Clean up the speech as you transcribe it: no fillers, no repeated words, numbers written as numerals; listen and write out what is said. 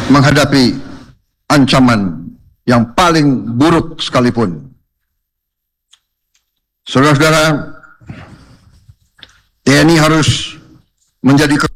menghadapi ancaman yang paling buruk sekalipun. Saudara-saudara, TNI harus menjadi